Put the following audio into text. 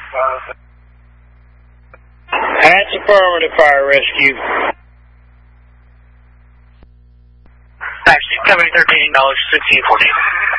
That's affirmative, fire rescue. Actually, coming $13, 1640.